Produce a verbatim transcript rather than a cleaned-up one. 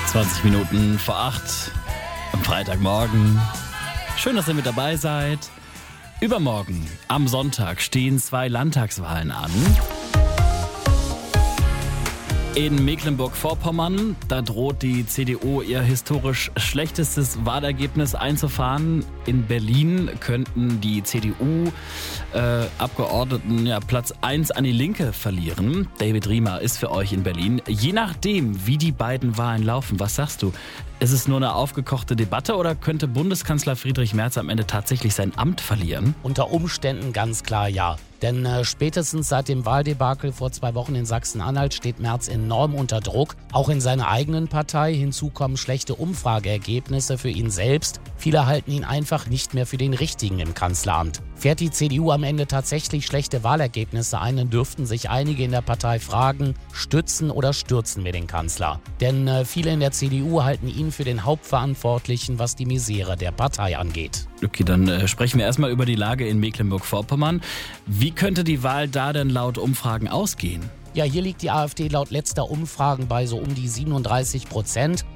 zwanzig Minuten vor acht am Freitagmorgen. Schön, dass ihr mit dabei seid. Übermorgen, am Sonntag, stehen zwei Landtagswahlen an. In Mecklenburg-Vorpommern, da droht die C D U ihr historisch schlechtestes Wahlergebnis einzufahren. In Berlin könnten die C D U-Abgeordneten äh, ja, Platz eins an die Linke verlieren. David Riemer ist für euch in Berlin. Je nachdem, wie die beiden Wahlen laufen, was sagst du? Ist es nur eine aufgekochte Debatte oder könnte Bundeskanzler Friedrich Merz am Ende tatsächlich sein Amt verlieren? Unter Umständen ganz klar ja. Denn äh, spätestens seit dem Wahldebakel vor zwei Wochen in Sachsen-Anhalt steht Merz enorm unter Druck. Auch in seiner eigenen Partei. Hinzu kommen schlechte Umfrageergebnisse für ihn selbst. Viele halten ihn einfach nicht mehr für den Richtigen im Kanzleramt. Fährt die C D U am Ende tatsächlich schlechte Wahlergebnisse ein, dann dürften sich einige in der Partei fragen, stützen oder stürzen wir den Kanzler? Denn äh, viele in der C D U halten ihn für den Hauptverantwortlichen, was die Misere der Partei angeht. Okay, dann äh, sprechen wir erstmal über die Lage in Mecklenburg-Vorpommern. Wie könnte die Wahl da denn laut Umfragen ausgehen? Ja, hier liegt die AfD laut letzter Umfragen bei so um die siebenunddreißig Prozent.